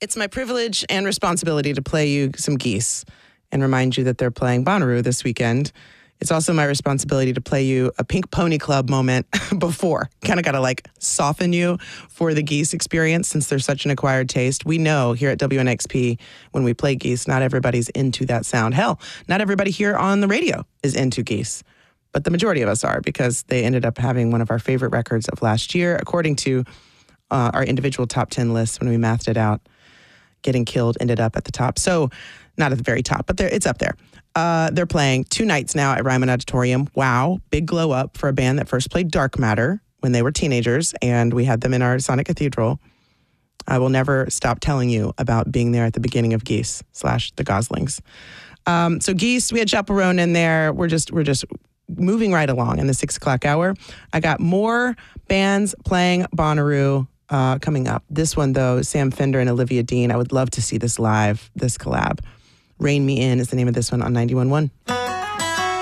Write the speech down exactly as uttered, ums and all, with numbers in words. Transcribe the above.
It's my privilege and responsibility to play you some Geese and remind you that they're playing Bonnaroo this weekend. It's also my responsibility to play you a Pink Pony Club moment before. Kind of got to like soften you for the Geese experience since they're such an acquired taste. We know here at W N X P when we play Geese, not everybody's into that sound. Hell, not everybody here on the radio is into Geese. But the majority of us are because they ended up having one of our favorite records of last year, according to uh, our individual top ten lists when we mathed it out. Getting Killed ended up at the top. So not at the very top, but it's up there. Uh, they're playing two nights now at Ryman Auditorium. Wow, big glow up for a band that first played Dark Matter when they were teenagers, and we had them in our Sonic Cathedral. I will never stop telling you about being there at the beginning of Geese slash the Goslings. Um, so Geese, we had Chaperone in there. We're just we're just moving right along in the six o'clock hour. I got more bands playing Bonnaroo Uh, coming up. This one, though, Sam Fender and Olivia Dean. I would love to see this live, this collab. Rain Me In is the name of this one on ninety-one point one.